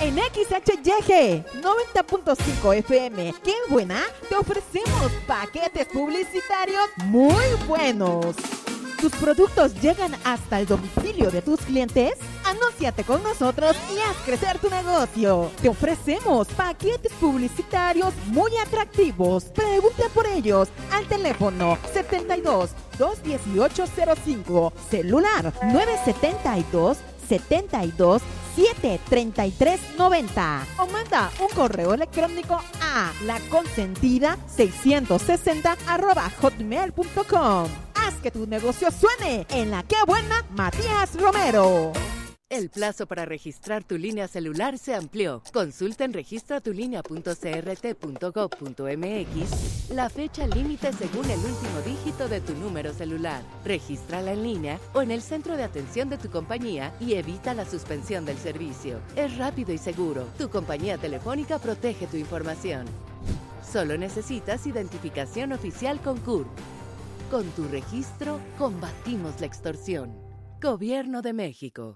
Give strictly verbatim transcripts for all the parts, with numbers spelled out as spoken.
En X H Y G noventa punto cinco F M, ¡qué buena! Te ofrecemos paquetes publicitarios muy buenos. ¿Tus productos llegan hasta el domicilio de tus clientes? Anúnciate con nosotros y haz crecer tu negocio. Te ofrecemos paquetes publicitarios muy atractivos. Pregunta por ellos al teléfono setenta y dos, doscientos dieciocho cero cinco, celular nueve setenta y dos, setenta y dos, siete treinta y tres noventa, o manda un correo electrónico a laconsentida seiscientos sesenta arroba hotmail punto com. Haz que tu negocio suene en La Qué Buena Matías Romero. El plazo para registrar tu línea celular se amplió. Consulta en registra tu línea punto c r t punto gov punto m x la fecha límite según el último dígito de tu número celular. Regístrala en línea o en el centro de atención de tu compañía y evita la suspensión del servicio. Es rápido y seguro. Tu compañía telefónica protege tu información. Solo necesitas identificación oficial con C U R P. Con tu registro, combatimos la extorsión. Gobierno de México.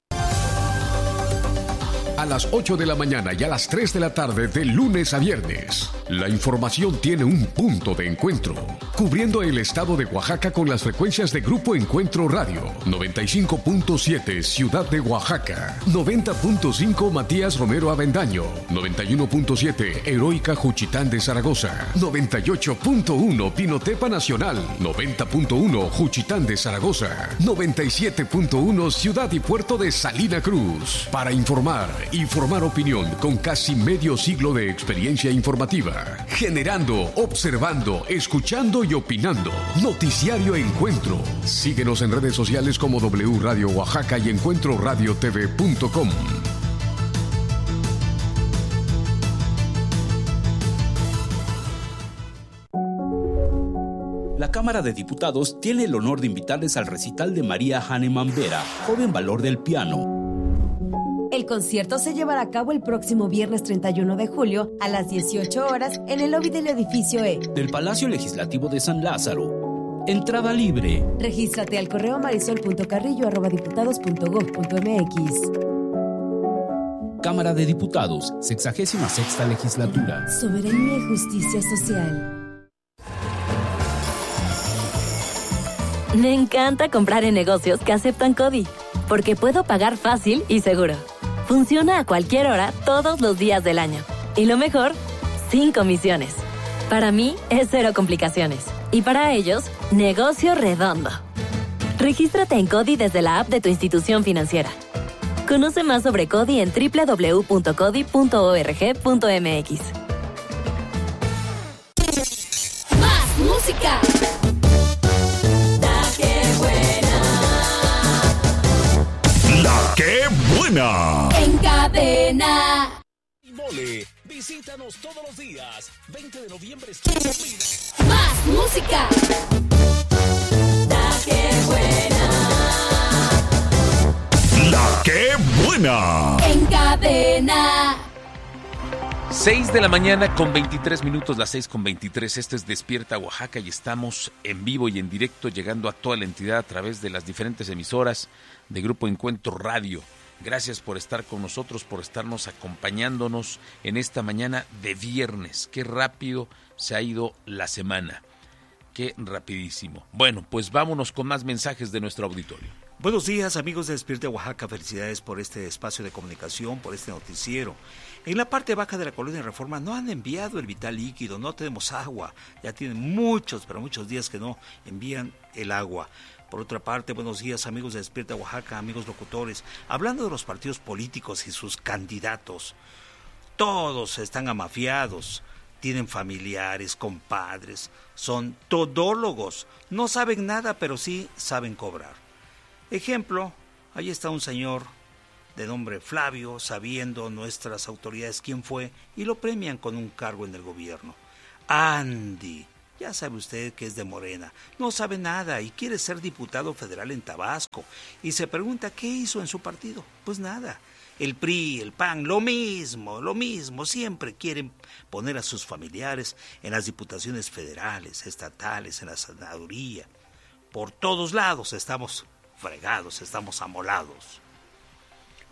A las ocho de la mañana y a las tres de la tarde de lunes a viernes, la información tiene un punto de encuentro, cubriendo el estado de Oaxaca con las frecuencias de Grupo Encuentro Radio, noventa y cinco punto siete Ciudad de Oaxaca, noventa punto cinco Matías Romero Avendaño, noventa y uno punto siete Heroica Juchitán de Zaragoza, noventa y ocho punto uno Pinotepa Nacional, noventa punto uno Juchitán de Zaragoza, noventa y siete punto uno Ciudad y Puerto de Salina Cruz. Para informar y formar opinión con casi medio siglo de experiencia informativa, generando, observando, escuchando y opinando. Noticiario Encuentro. Síguenos en redes sociales como W Radio Oaxaca y encuentro radio t v punto com. La Cámara de Diputados tiene el honor de invitarles al recital de María Hahnemann Vera, joven valor del piano. El concierto se llevará a cabo el próximo viernes treinta y uno de julio a las dieciocho horas en el lobby del edificio E del Palacio Legislativo de San Lázaro. Entrada libre. Regístrate al correo marisol punto carrillo arroba diputados punto gov punto m x. Cámara de Diputados, sexagésima sexta legislatura. Soberanía y justicia social. Me encanta comprar en negocios que aceptan CODI, porque puedo pagar fácil y seguro. Funciona a cualquier hora, todos los días del año. Y lo mejor, sin comisiones. Para mí, es cero complicaciones. Y para ellos, negocio redondo. Regístrate en CODI desde la app de tu institución financiera. Conoce más sobre CODI en doble u doble u doble u punto codi punto org punto m x. ¡Más música! ¡La Qué Buena! En cadena. Mole, visítanos todos los días. veinte de noviembre. Más música. La Qué Buena. ¡La Qué Buena! En cadena. seis de la mañana con veintitrés minutos, las seis con veintitrés. Esto es Despierta Oaxaca y estamos en vivo y en directo llegando a toda la entidad a través de las diferentes emisoras de Grupo Encuentro Radio. Gracias por estar con nosotros, por estarnos acompañándonos en esta mañana de viernes. Qué rápido se ha ido la semana. Qué rapidísimo. Bueno, pues vámonos con más mensajes de nuestro auditorio. Buenos días, amigos de Despierta Oaxaca. Felicidades por este espacio de comunicación, por este noticiero. En la parte baja de la colonia Reforma no han enviado el vital líquido, no tenemos agua. Ya tienen muchos, pero muchos días que no envían el agua. Por otra parte, buenos días, amigos de Despierta Oaxaca, amigos locutores. Hablando de los partidos políticos y sus candidatos, todos están amafiados, tienen familiares, compadres, son todólogos, no saben nada, pero sí saben cobrar. Ejemplo, ahí está un señor de nombre Flavio, sabiendo nuestras autoridades quién fue, y lo premian con un cargo en el gobierno. Andy. Ya sabe usted que es de Morena, no sabe nada y quiere ser diputado federal en Tabasco. Y se pregunta qué hizo en su partido. Pues nada, el P R I, el P A N, lo mismo, lo mismo. Siempre quieren poner a sus familiares en las diputaciones federales, estatales, en la senaduría. Por todos lados estamos fregados, estamos amolados.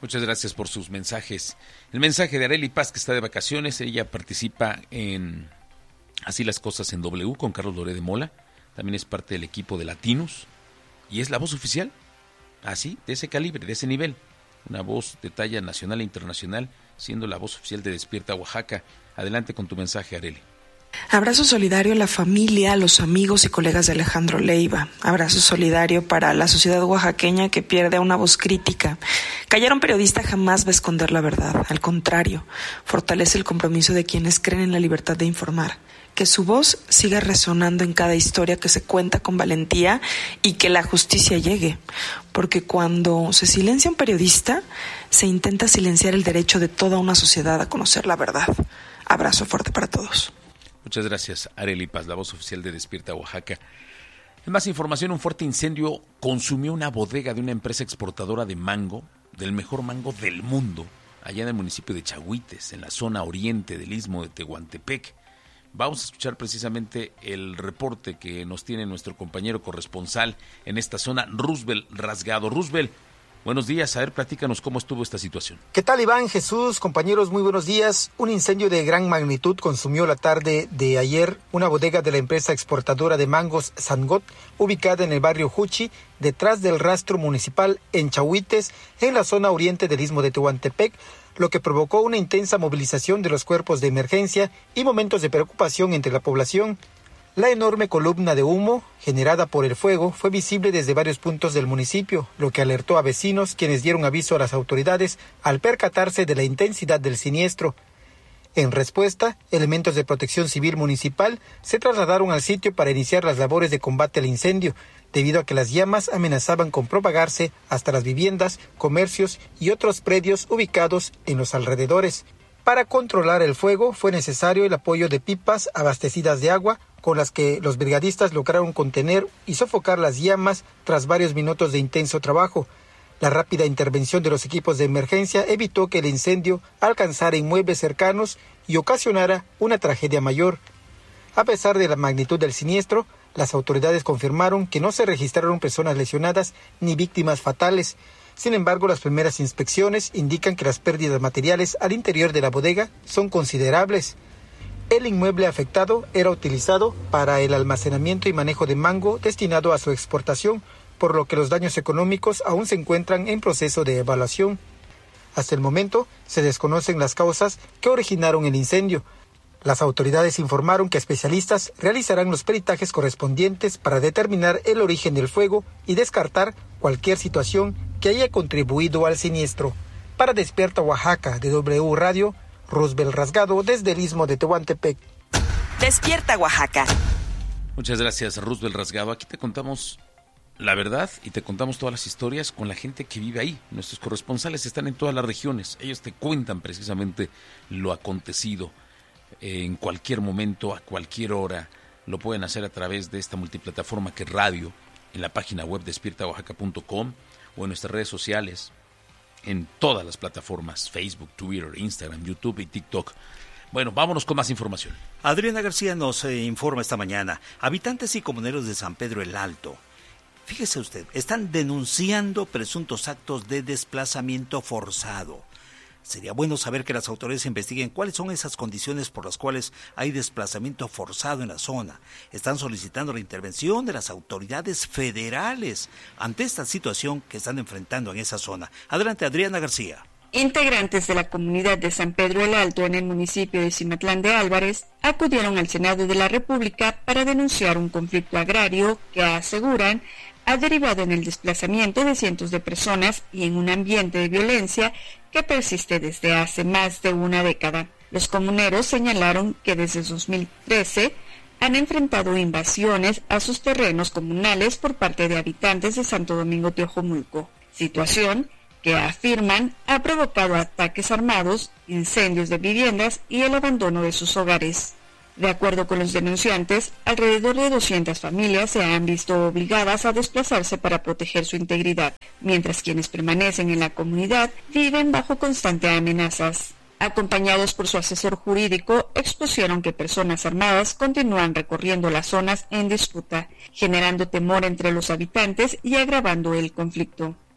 Muchas gracias por sus mensajes. El mensaje de Arely Paz, que está de vacaciones, ella participa en Así las Cosas en W con Carlos Loré de Mola, también es parte del equipo de Latinos y es la voz oficial, así, de ese calibre, de ese nivel, una voz de talla nacional e internacional, siendo la voz oficial de Despierta Oaxaca. Adelante con tu mensaje, Arely. Abrazo solidario a la familia, a los amigos y colegas de Alejandro Leiva. Abrazo solidario para la sociedad oaxaqueña que pierde a una voz crítica. Callar a un periodista jamás va a esconder la verdad. Al contrario, fortalece el compromiso de quienes creen en la libertad de informar. Que su voz siga resonando en cada historia que se cuenta con valentía y que la justicia llegue. Porque cuando se silencia un periodista, se intenta silenciar el derecho de toda una sociedad a conocer la verdad. Abrazo fuerte para todos. Muchas gracias, Arely Paz, la voz oficial de Despierta Oaxaca. En más información, un fuerte incendio consumió una bodega de una empresa exportadora de mango, del mejor mango del mundo, allá en el municipio de Chahuites, en la zona oriente del istmo de Tehuantepec. Vamos a escuchar precisamente el reporte que nos tiene nuestro compañero corresponsal en esta zona, Roosevelt Rasgado. Roosevelt, buenos días. A ver, platícanos cómo estuvo esta situación. ¿Qué tal, Iván, Jesús, compañeros? Muy buenos días. Un incendio de gran magnitud consumió la tarde de ayer una bodega de la empresa exportadora de mangos Sangot, ubicada en el barrio Juchi, detrás del rastro municipal en Chahuites, en la zona oriente del istmo de Tehuantepec, lo que provocó una intensa movilización de los cuerpos de emergencia y momentos de preocupación entre la población. La enorme columna de humo generada por el fuego fue visible desde varios puntos del municipio, lo que alertó a vecinos, quienes dieron aviso a las autoridades al percatarse de la intensidad del siniestro. En respuesta, elementos de protección civil municipal se trasladaron al sitio para iniciar las labores de combate al incendio, debido a que las llamas amenazaban con propagarse hasta las viviendas, comercios y otros predios ubicados en los alrededores. Para controlar el fuego fue necesario el apoyo de pipas abastecidas de agua, con las que los brigadistas lograron contener y sofocar las llamas tras varios minutos de intenso trabajo. La rápida intervención de los equipos de emergencia evitó que el incendio alcanzara inmuebles cercanos y ocasionara una tragedia mayor. A pesar de la magnitud del siniestro, las autoridades confirmaron que no se registraron personas lesionadas ni víctimas fatales. Sin embargo, las primeras inspecciones indican que las pérdidas materiales al interior de la bodega son considerables. El inmueble afectado era utilizado para el almacenamiento y manejo de mango destinado a su exportación, por lo que los daños económicos aún se encuentran en proceso de evaluación. Hasta el momento, se desconocen las causas que originaron el incendio. Las autoridades informaron que especialistas realizarán los peritajes correspondientes para determinar el origen del fuego y descartar cualquier situación que haya contribuido al siniestro. Para Despierta Oaxaca de W Radio, Roosevelt Rasgado desde el istmo de Tehuantepec. Despierta Oaxaca. Muchas gracias, Roosevelt Rasgado. Aquí te contamos la verdad y te contamos todas las historias con la gente que vive ahí. Nuestros corresponsales están en todas las regiones. Ellos te cuentan precisamente lo acontecido. En cualquier momento, a cualquier hora, lo pueden hacer a través de esta multiplataforma que es radio, en la página web despierta oaxaca punto com o en nuestras redes sociales, en todas las plataformas, Facebook, Twitter, Instagram, YouTube y TikTok. Bueno, vámonos con más información. Adriana García nos eh, informa esta mañana. Habitantes y comuneros de San Pedro el Alto, fíjese usted, están denunciando presuntos actos de desplazamiento forzado. Sería bueno saber que las autoridades investiguen cuáles son esas condiciones por las cuales hay desplazamiento forzado en la zona. Están solicitando la intervención de las autoridades federales ante esta situación que están enfrentando en esa zona. Adelante, Adriana García. Integrantes de la comunidad de San Pedro el Alto en el municipio de Cimatlán de Álvarez acudieron al Senado de la República para denunciar un conflicto agrario que aseguran ha derivado en el desplazamiento de cientos de personas y en un ambiente de violencia que persiste desde hace más de una década. Los comuneros señalaron que desde dos mil trece han enfrentado invasiones a sus terrenos comunales por parte de habitantes de Santo Domingo Teojomulco, situación que afirman ha provocado ataques armados, incendios de viviendas y el abandono de sus hogares. De acuerdo con los denunciantes, alrededor de doscientas familias se han visto obligadas a desplazarse para proteger su integridad, mientras quienes permanecen en la comunidad viven bajo constantes amenazas. Acompañados por su asesor jurídico, expusieron que personas armadas continúan recorriendo las zonas en disputa, generando temor entre los habitantes y agravando el conflicto.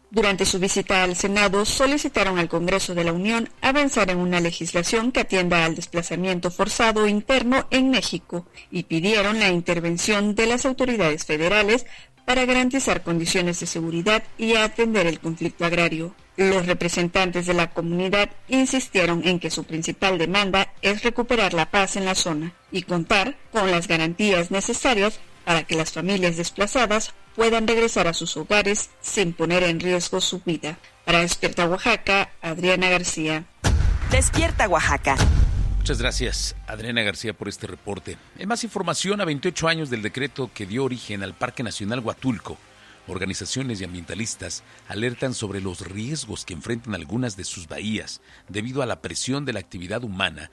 Durante su visita al Senado, solicitaron al Congreso de la Unión avanzar en una legislación que atienda al desplazamiento forzado interno en México y pidieron la intervención de las autoridades federales para garantizar condiciones de seguridad y atender el conflicto agrario. Los representantes de la comunidad insistieron en que su principal demanda es recuperar la paz en la zona y contar con las garantías necesarias para que las familias desplazadas puedan regresar a sus hogares sin poner en riesgo su vida. Para Despierta Oaxaca, Adriana García. Despierta Oaxaca. Muchas gracias, Adriana García, por este reporte. En más información, a veintiocho años del decreto que dio origen al Parque Nacional Huatulco, organizaciones y ambientalistas alertan sobre los riesgos que enfrentan algunas de sus bahías debido a la presión de la actividad humana